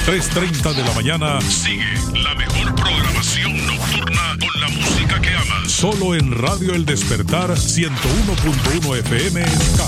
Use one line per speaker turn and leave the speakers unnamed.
3:30 de la mañana. Sigue la mejor programación nocturna con la música que amas. Solo en Radio El Despertar 101.1 FM.